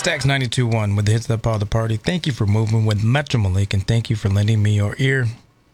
Stax 92.1 with the hits that power the party. Thank you for moving with Metro Malik, and thank you for lending me your ear.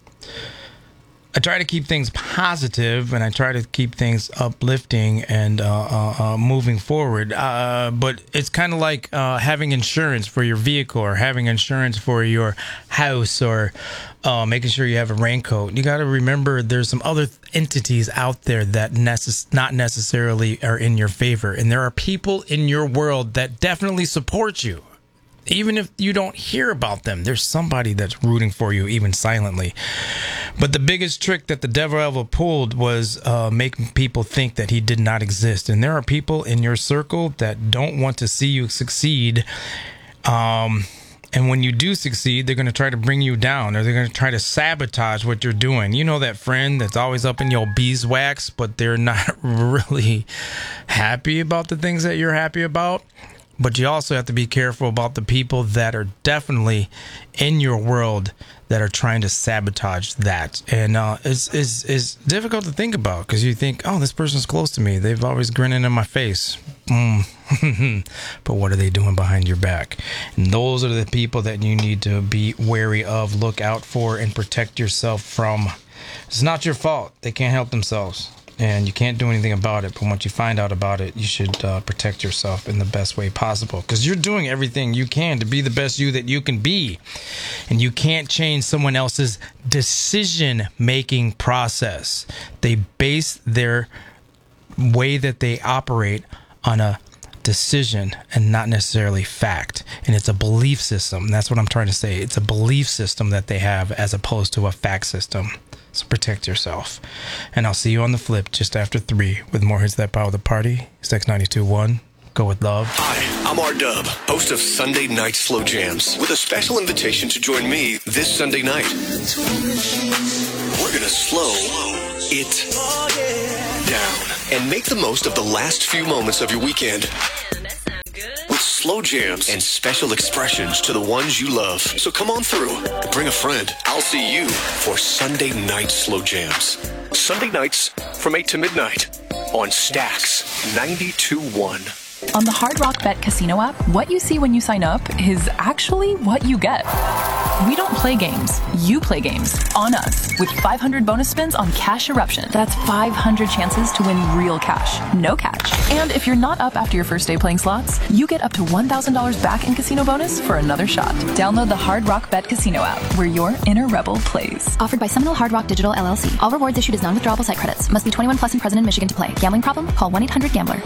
I try to keep things positive, and I try to keep things uplifting and moving forward. But it's kind of like having insurance for your vehicle, or having insurance for your house, or making sure you have a raincoat. You got to remember there's some other entities out there that not necessarily are in your favor. And there are people in your world that definitely support you. Even if you don't hear about them, there's somebody that's rooting for you, even silently. But the biggest trick that the devil ever pulled was making people think that he did not exist. And there are people in your circle that don't want to see you succeed. And when you do succeed, they're going to try to bring you down, or they're going to try to sabotage what you're doing. You know that friend that's always up in your beeswax, but they're not really happy about the things that you're happy about? But you also have to be careful about the people that are definitely in your world that are trying to sabotage that. And it's difficult to think about, because you think, oh, this person's close to me. They've always grinning in my face. But what are they doing behind your back? And those are the people that you need to be wary of, look out for, and protect yourself from. It's not your fault. They can't help themselves. And you can't do anything about it. But once you find out about it, you should protect yourself in the best way possible. Because you're doing everything you can to be the best you that you can be. And you can't change someone else's decision-making process. They base their way that they operate on a decision and not necessarily fact. And it's a belief system. That's what I'm trying to say. It's a belief system that they have as opposed to a fact system. So protect yourself. And I'll see you on the flip just after 3 with more hits that power the party. Stax 92.1. Go with love. Hi, I'm R-Dub, host of Sunday Night Slow Jams, with a special invitation to join me this Sunday night. We're going to slow it down and make the most of the last few moments of your weekend. With slow jams and special expressions to the ones you love. So come on through. Bring a friend. I'll see you for Sunday Night Slow Jams. Sunday nights from 8 to midnight on Stax 92.1. On the Hard Rock Bet Casino app, what you see when you sign up is actually what you get. We don't play games. You play games on us with 500 bonus spins on Cash Eruption. That's 500 chances to win real cash, no catch. And if you're not up after your first day playing slots, you get up to $1,000 back in casino bonus for another shot. Download the Hard Rock Bet Casino app, where your inner rebel plays. Offered by Seminole Hard Rock Digital LLC. All rewards issued as non-withdrawable site credits. Must be 21 plus and present in Michigan to play. Gambling problem? Call 1-800-GAMBLER.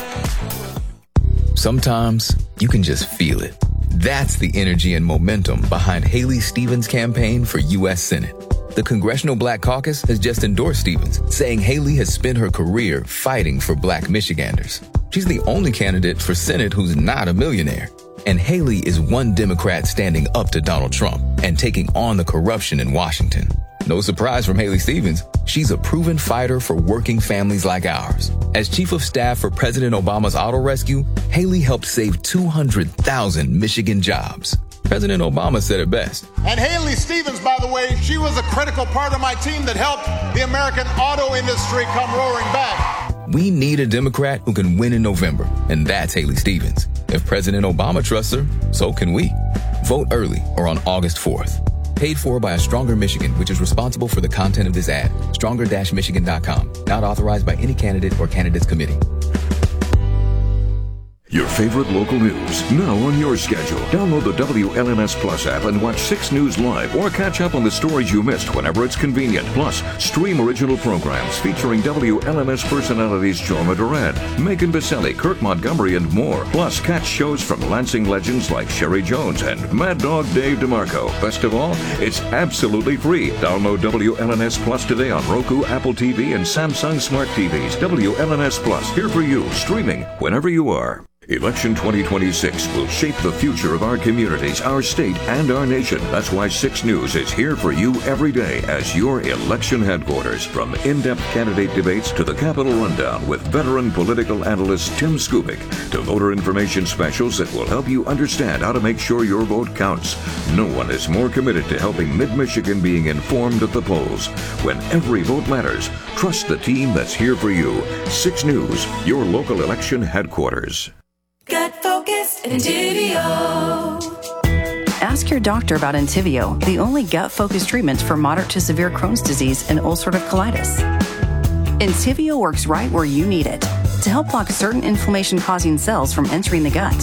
Sometimes you can just feel it. That's the energy and momentum behind Haley Stevens' campaign for U.S. Senate. The Congressional Black Caucus has just endorsed Stevens, saying Haley has spent her career fighting for Black Michiganders. She's the only candidate for Senate who's not a millionaire. And Haley is one Democrat standing up to Donald Trump and taking on the corruption in Washington. No surprise from Haley Stevens, she's a proven fighter for working families like ours. As chief of staff for President Obama's auto rescue, Haley helped save 200,000 Michigan jobs. President Obama said it best. And Haley Stevens, by the way, she was a critical part of my team that helped the American auto industry come roaring back. We need a Democrat who can win in November, and that's Haley Stevens. If President Obama trusts her, so can we. Vote early or on August 4th. Paid for by a Stronger Michigan, which is responsible for the content of this ad. Stronger-Michigan.com. Not authorized by any candidate or candidates committee. Your favorite local news, now on your schedule. Download the WLNS Plus app and watch 6 News live, or catch up on the stories you missed whenever it's convenient. Plus, stream original programs featuring WLNS personalities Jorma Durant, Megan Biselli, Kirk Montgomery, and more. Plus, catch shows from Lansing legends like Sherry Jones and Mad Dog Dave DeMarco. Best of all, it's absolutely free. Download WLNS Plus today on Roku, Apple TV, and Samsung Smart TVs. WLNS Plus, here for you, streaming whenever you are. Election 2026 will shape the future of our communities, our state, and our nation. That's why 6 News is here for you every day as your election headquarters. From in-depth candidate debates to the Capitol Rundown with veteran political analyst Tim Skubic, to voter information specials that will help you understand how to make sure your vote counts. No one is more committed to helping Mid-Michigan being informed at the polls. When every vote matters, trust the team that's here for you. 6 News, your local election headquarters. Get vote. focused Entyvio. Ask your doctor about Entyvio, the only gut-focused treatment for moderate to severe Crohn's disease and ulcerative colitis. Entyvio works right where you need it to help block certain inflammation-causing cells from entering the gut.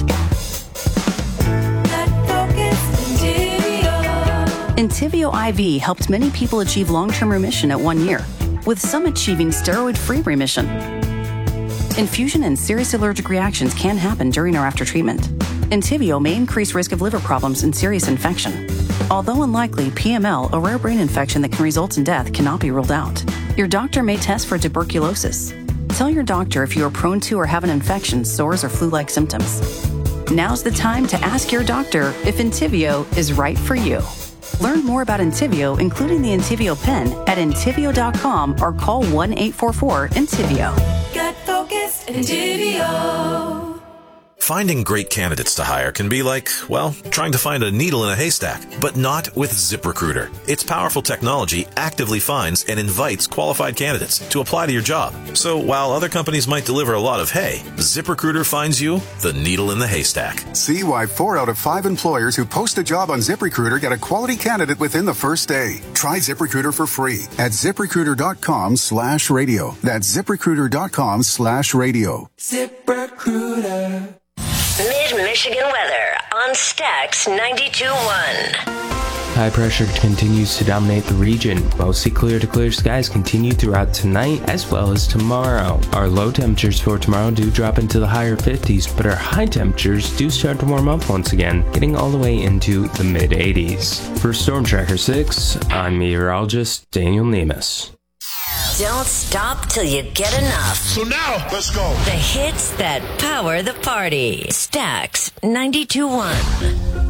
Entyvio IV helped many people achieve long-term remission at 1 year, with some achieving steroid-free remission. Infusion and serious allergic reactions can happen during or after treatment. Entyvio may increase risk of liver problems and serious infection. Although unlikely, PML, a rare brain infection that can result in death, cannot be ruled out. Your doctor may test for tuberculosis. Tell your doctor if you are prone to or have an infection, sores, or flu-like symptoms. Now's the time to ask your doctor if Entyvio is right for you. Learn more about Entyvio, including the Entyvio pen, at Entyvio.com or call 1-844-ENTYVIO. Gut focused Entyvio. Finding great candidates to hire can be like, well, trying to find a needle in a haystack, but not with ZipRecruiter. Its powerful technology actively finds and invites qualified candidates to apply to your job. So while other companies might deliver a lot of hay, ZipRecruiter finds you the needle in the haystack. See why 4 out of 5 employers who post a job on ZipRecruiter get a quality candidate within the first day. Try ZipRecruiter for free at ZipRecruiter.com/radio. That's ZipRecruiter.com/radio. ZipRecruiter. Mid-Michigan weather on Stax 92.1. High pressure continues to dominate the region. Mostly clear to clear skies continue throughout tonight as well as tomorrow. Our low temperatures for tomorrow do drop into the higher 50s, but our high temperatures do start to warm up once again, getting all the way into the mid-80s. For Storm Tracker 6, I'm meteorologist Daniel Nemus. Don't stop till you get enough. So now, let's go. The hits that power the party. Stax 92.1.